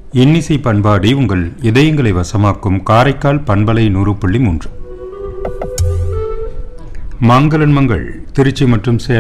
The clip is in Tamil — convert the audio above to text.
இன்னிசை பண்பாடி உங்கள் இதயங்களை வசமாக்கும் காரைக்கால் பண்பலை 100.3 மங்களன் மங்கள் திருச்சி மற்றும் சேலம்